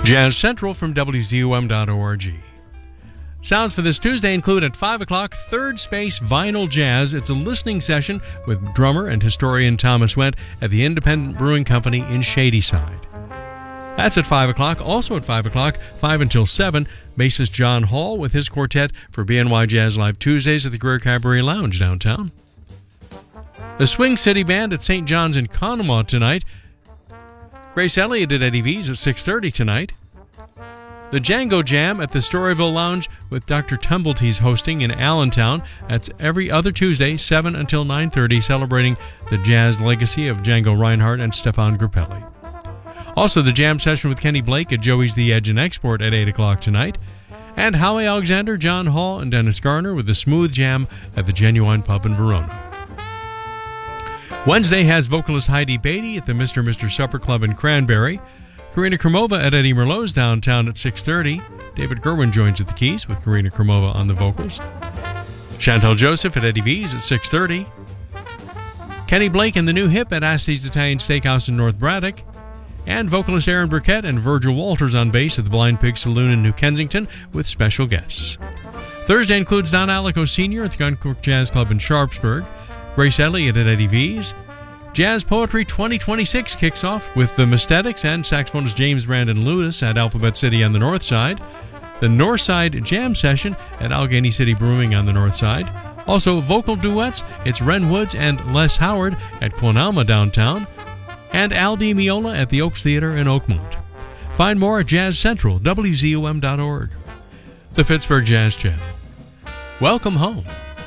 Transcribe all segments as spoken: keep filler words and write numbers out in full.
Jazz Central from W Z U M dot org. Sounds for this Tuesday include at five o'clock, Third Space Vinyl Jazz. It's a listening session with drummer and historian Thomas Wendt at the Independent Brewing Company in Shadyside. That's at five o'clock. Also at five o'clock, five until seven, bassist John Hall with his quartet for B N Y Jazz Live Tuesdays at the Greer Cabaret Lounge downtown. The Swing City Band at Saint John's in Conemaugh tonight. Grace Elliott at Eddie V's at six thirty tonight. The Django Jam at the Storyville Lounge with Doctor Tumbletees hosting in Allentown. That's every other Tuesday, seven until nine thirty, celebrating the jazz legacy of Django Reinhardt and Stefan Grappelli. Also, the jam session with Kenny Blake at Joey's The Edge and Export at eight o'clock tonight. And Howie Alexander, John Hall, and Dennis Garner with the Smooth Jam at the Genuine Pub in Verona. Wednesday has vocalist Heidi Beatty at the Mister Mister Supper Club in Cranberry. Karina Kromova at Eddie Merlot's downtown at six thirty. David Gerwin joins at the keys with Karina Kromova on the vocals. Chantel Joseph at Eddie V's at six thirty. Kenny Blake and the New Hip at Asti's Italian Steakhouse in North Braddock. And vocalist Aaron Burkett and Virgil Walters on bass at the Blind Pig Saloon in New Kensington with special guests. Thursday includes Don Alico Senior at the Guncook Jazz Club in Sharpsburg. Grace Elliott at Eddie V's. Jazz Poetry twenty twenty-six kicks off with the Mystetics and saxophonist James Brandon Lewis at Alphabet City on the north side. The North Side Jam Session at Allegheny City Brewing on the north side. Also, vocal duets, it's Ren Woods and Les Howard at Quanalma downtown. And Al Di Meola at the Oaks Theater in Oakmont. Find more at Jazz Central, W Z U M dot org. The Pittsburgh Jazz Channel. Welcome home.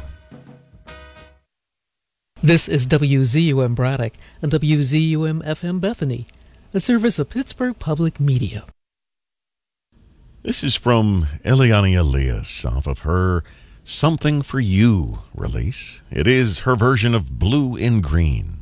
This is W Z U M Braddock and W Z U M F M Bethany, a service of Pittsburgh Public Media. This is from Eliane Elias off of her Something for You release. It is her version of Blue in Green.